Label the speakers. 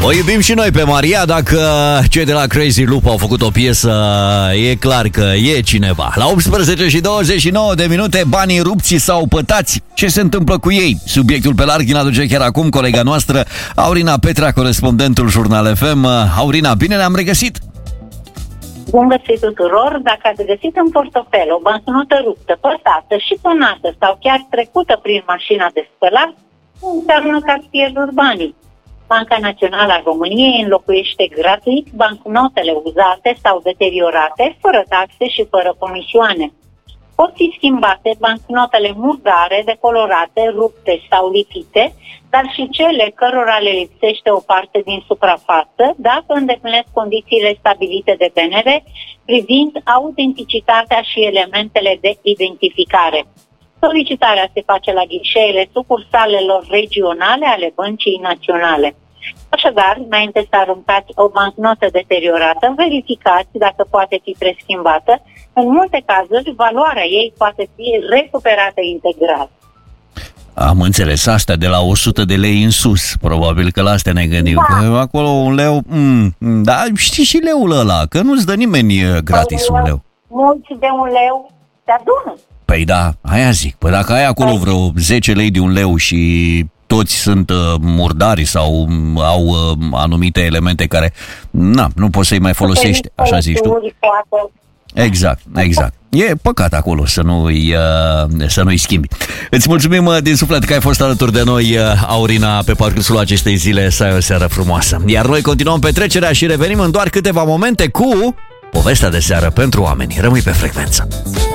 Speaker 1: O iubim și noi pe Maria. Dacă cei de la Crazy Loop au făcut o piesă, e clar că e cineva. La 18:29 banii rupți sau pătați, ce se întâmplă cu ei? Subiectul pe larg îl aduce chiar acum colega noastră Aurina Petra, corespondentul Jurnal FM. Aurina, bine ne-am regăsit!
Speaker 2: Bun găsit tuturor! Dacă ați găsit în portofel o bancnotă ruptă, pătată și tonată sau chiar trecută prin mașina de spălat, înseamnă că ați pierdut banii. Banca Națională a României înlocuiește gratuit bancnotele uzate sau deteriorate, fără taxe și fără comisioane. Pot fi schimbate bancnotele murdare, decolorate, rupte sau lipite, dar și cele cărora le lipsește o parte din suprafață, dacă îndeplinesc condițiile stabilite de BNR privind autenticitatea și elementele de identificare. Solicitarea se face la ghișeele sucursalelor regionale ale Băncii Naționale. Așadar, înainte să aruncați o bancnotă deteriorată, verificați dacă poate fi preschimbată. În multe cazuri, valoarea ei poate fi recuperată integral.
Speaker 1: Am înțeles, astea de la 100 de lei în sus. Probabil că la astea ne gândim. Da. Că acolo un leu, da, știi și leul ăla, că nu-ți dă nimeni gratis un leu.
Speaker 2: Mulți de un leu se adună.
Speaker 1: Păi da, aia zic. Păi dacă ai acolo vreo 10 lei de un leu și toți sunt murdari sau au anumite elemente care, nu poți să-i mai folosești, așa zici tu. Exact. E păcat acolo să nu-i schimbi. Îți mulțumim din suflet că ai fost alături de noi, Aurina, pe parcursul acestei zile. Să ai o seară frumoasă. Iar noi continuăm petrecerea și revenim în doar câteva momente cu povestea de seară pentru oameni. Rămâi pe frecvență.